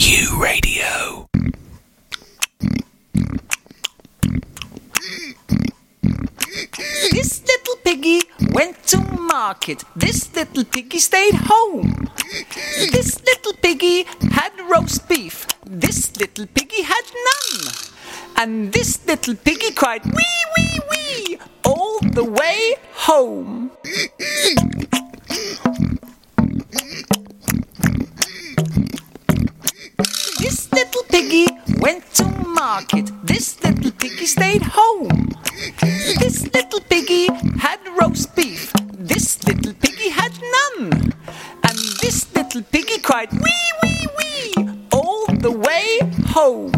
Q Radio. This little piggy went to market. This little piggy stayed home. This little piggy had roast beef. This little piggy had none. And this little piggy cried, wee, wee, wee, all the way home. This little piggy went to market. This little piggy stayed home. This little